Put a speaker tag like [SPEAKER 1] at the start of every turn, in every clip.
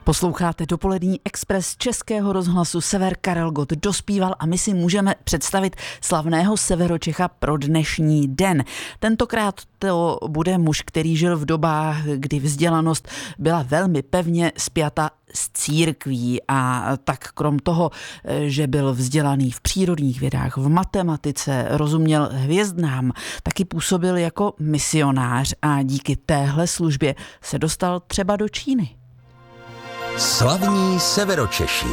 [SPEAKER 1] Posloucháte dopolední Express Českého rozhlasu Sever. Karel Gott dospíval a my si můžeme představit slavného Severočecha pro dnešní den. Tentokrát to bude muž, který žil v dobách, kdy vzdělanost byla velmi pevně spjata s církví, a tak krom toho, že byl vzdělaný v přírodních vědách, v matematice, rozuměl hvězdnám, taky působil jako misionář a díky téhle službě se dostal třeba do Číny.
[SPEAKER 2] Slavní Severočeši.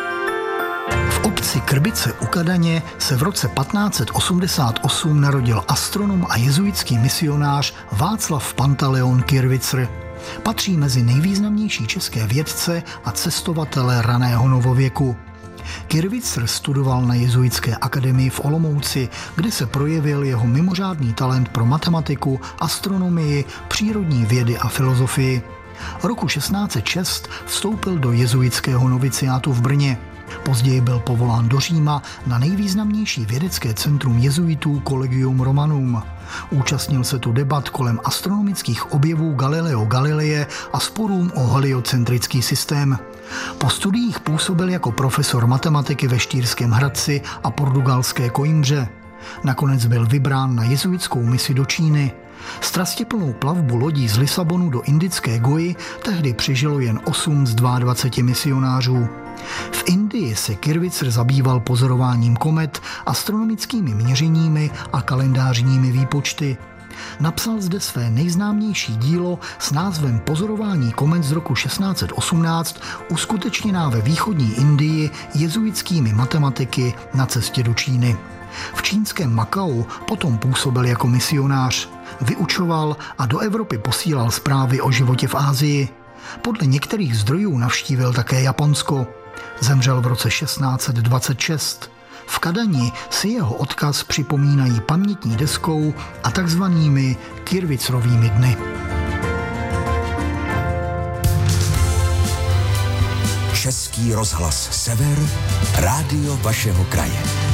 [SPEAKER 3] V obci Krbice u Kadaně se v roce 1588 narodil astronom a jezuitský misionář Václav Pantaleon Kirvicer. Patří mezi nejvýznamnější české vědce a cestovatele raného novověku. Kirvicer studoval na jezuitské akademii v Olomouci, kde se projevil jeho mimořádný talent pro matematiku, astronomii, přírodní vědy a filozofii. Roku 1606 vstoupil do jezuitského noviciátu v Brně. Později byl povolán do Říma na nejvýznamnější vědecké centrum jezuitů Collegium Romanum. Účastnil se tu debat kolem astronomických objevů Galileo Galileje a sporům o heliocentrický systém. Po studiích působil jako profesor matematiky ve Štýrském Hradci a portugalské Coimbře. Nakonec byl vybrán na jezuitskou misi do Číny. Strastiplnou plavbu lodí z Lisabonu do indické Goji tehdy přežilo jen 8 z 22 misionářů. V Indii se Kirvicer zabýval pozorováním komet, astronomickými měřeními a kalendářními výpočty. Napsal zde své nejznámější dílo s názvem Pozorování komet z roku 1618, uskutečněná ve východní Indii jezuitskými matematiky na cestě do Číny. V čínském Makau potom působil jako misionář. Vyučoval a do Evropy posílal zprávy o životě v Asii. Podle některých zdrojů navštívil také Japonsko. Zemřel v roce 1626. V Kadani si jeho odkaz připomínají pamětní deskou a takzvanými Kirvicerovými dny.
[SPEAKER 2] Český rozhlas Sever, rádio vašeho kraje.